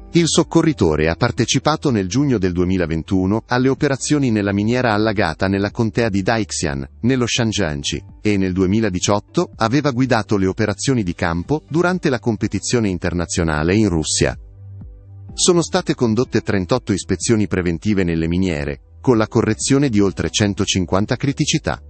Il soccorritore ha partecipato nel giugno del 2021 alle operazioni nella miniera allagata nella contea di Daixian, nello Shanjiangxi, e nel 2018 aveva guidato le operazioni di campo durante la competizione internazionale in Russia. Sono state condotte 38 ispezioni preventive nelle miniere, con la correzione di oltre 150 criticità.